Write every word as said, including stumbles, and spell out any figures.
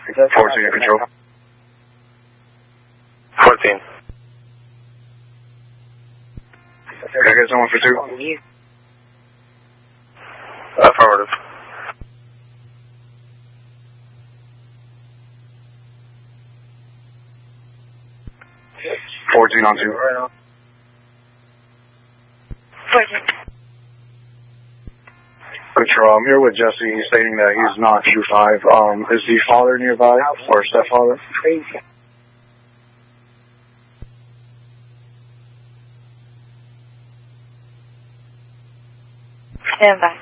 fourteen, control. fourteen. Can I get someone for two? Affirmative. fourteen on two. fourteen. Control, I'm here with Jesse. He's stating that he's not Q five. Um, is the father nearby or stepfather? Stand by.